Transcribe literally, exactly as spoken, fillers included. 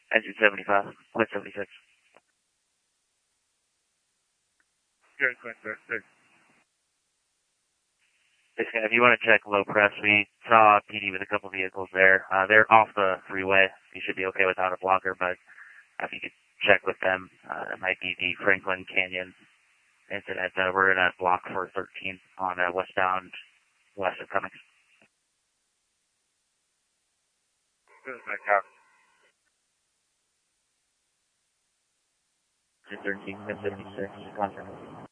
Engine seventy-five, Quint seventy-six. Good, Quint seventy-six. If you want to check low press, we saw P D with a couple vehicles there. Uh, they're off the freeway. You should be okay without a blocker, but if you could check with them, uh, it might be the Franklin Canyon incident. Uh, we're in a block for thirteen on uh, westbound west of Cummings. Good, my cop. thirteen, fifty-six, confirm.